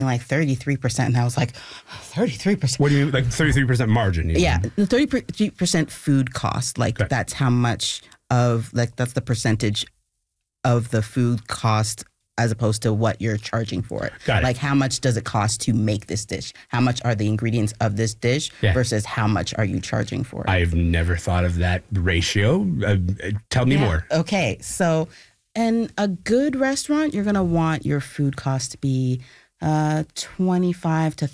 like 33%. And I was like, 33%. What do you mean, like 33% margin? Yeah, the 33% food cost. Like that's how much of, like, that's the percentage of the food cost as opposed to what you're charging for it. Got it. Like, how much does it cost to make this dish? How much are the ingredients of this dish versus how much are you charging for it? I've never thought of that ratio. Tell me more. Okay, so in a good restaurant, you're going to want your food cost to be 25 to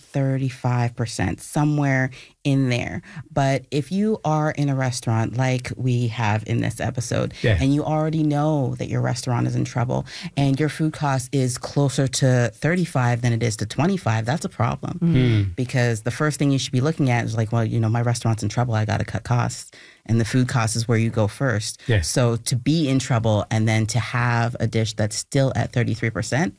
35%, somewhere in there. But if you are in a restaurant like we have in this episode, and you already know that your restaurant is in trouble and your food cost is closer to 35 than it is to 25, that's a problem. Because the first thing you should be looking at is like, well, you know, my restaurant's in trouble, I got to cut costs. And the food cost is where you go first. So to be in trouble and then to have a dish that's still at 33%,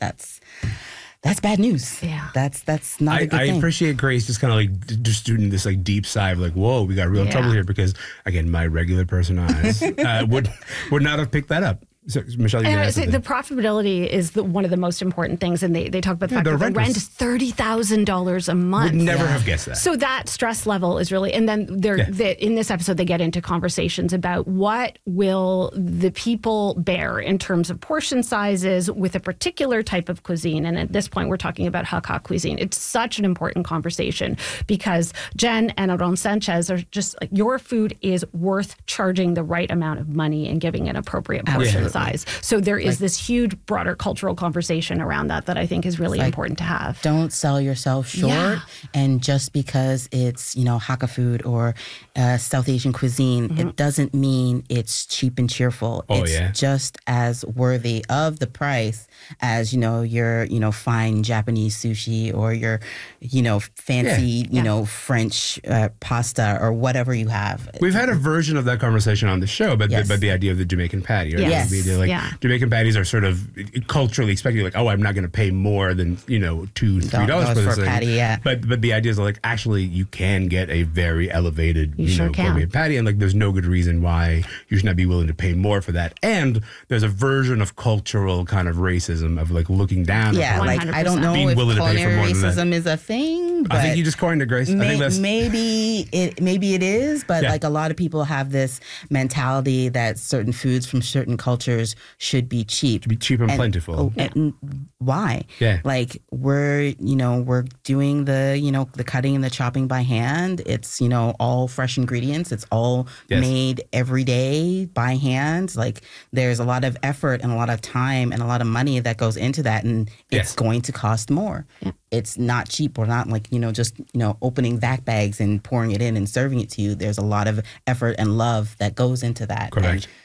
that's bad news. Yeah. That's not a good thing. I appreciate Grace just kind of like just doing this like deep sigh of like, whoa, we got real trouble here, because again, my regular person eyes would not have picked that up. So, Michelle, you the profitability is one of the most important things, and they talk about the fact that the rent is $30,000 a month. Would never have guessed that. So that stress level is really, and then in this episode they get into conversations about what will the people bear in terms of portion sizes with a particular type of cuisine. And at this point, we're talking about Hakka cuisine. It's such an important conversation because Jen and Aaron Sanchez are just like, your food is worth charging the right amount of money and giving an appropriate portion size. So there is this huge, broader cultural conversation around that I think is really important to have. Don't sell yourself short. And just because it's, you know, Hakka food or South Asian cuisine, it doesn't mean it's cheap and cheerful. It's just as worthy of the price as, you know, your, you know, fine Japanese sushi or your, you know, fancy, you know, French pasta or whatever you have. We've had a version of that conversation on the show, but the idea of the Jamaican patty, right? Jamaican patties are sort of culturally expected, like, oh, I'm not going to pay more than, you know, $2-3 for this thing. Patty, But the idea is like, actually, you can get a very elevated, gourmet patty, and like, there's no good reason why you should not be willing to pay more for that. And there's a version of cultural kind of racism of like looking down. Yeah, like 100%. I don't know if culinary racism is a thing. But I think you just coined it, Grace. I think that's maybe it is, but like a lot of people have this mentality that certain foods from certain cultures should be cheap. To be cheap and plentiful. And why? Like we're doing the cutting and the chopping by hand. It's, you know, all fresh ingredients. It's all made every day by hand. Like there's a lot of effort and a lot of time and a lot of money that goes into that, and it's going to cost more. It's not cheap. We're not like, you know, just, you know, opening vac bags and pouring it in and serving it to you. There's a lot of effort and love that goes into that. Correct. And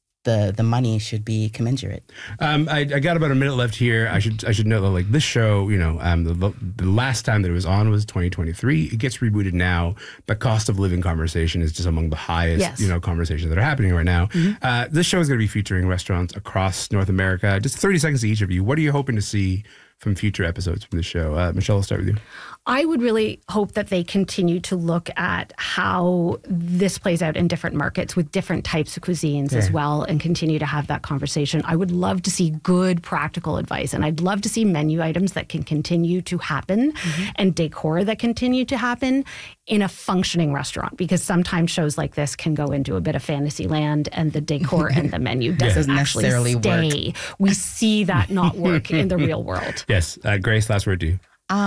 the money should be commensurate. I got about a minute left here. I should note that like this show, you know, the last time that it was on was 2023. It gets rebooted now. The cost of living conversation is just among the highest, you know, conversations that are happening right now. This show is going to be featuring restaurants across North America. Just 30 seconds to each of you. What are you hoping to see from future episodes from the show? Michelle, I'll start with you. I would really hope that they continue to look at how this plays out in different markets with different types of cuisines as well, and continue to have that conversation. I would love to see good practical advice, and I'd love to see menu items that can continue to happen and decor that continue to happen in a functioning restaurant, because sometimes shows like this can go into a bit of fantasy land and the decor and the menu doesn't actually stay. Work. We see that not work in the real world. Yes. Grace, last word to you.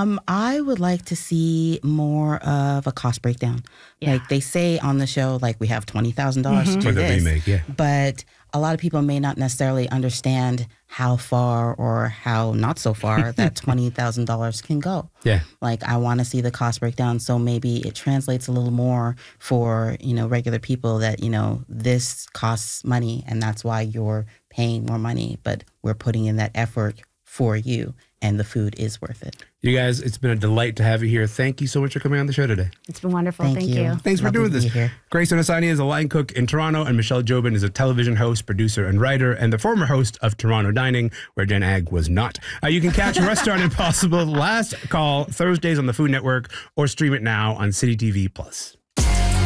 I would like to see more of a cost breakdown. Like they say on the show, like we have $20,000 to do this. Remake, but a lot of people may not necessarily understand how far or how not so far that $20,000 can go. Like I want to see the cost breakdown, so maybe it translates a little more for, you know, regular people that, you know, this costs money and that's why you're paying more money, but we're putting in that effort for you, and the food is worth it. You guys, it's been a delight to have you here. Thank you so much for coming on the show today. It's been wonderful. Thank you. Thanks for doing this. Grace Onosani is a line cook in Toronto, and Michelle Jobin is a television host, producer, and writer, and the former host of Toronto Dining, where Jen Ag was not. You can catch Restaurant Impossible Last Call Thursdays on the Food Network, or stream it now on City TV+.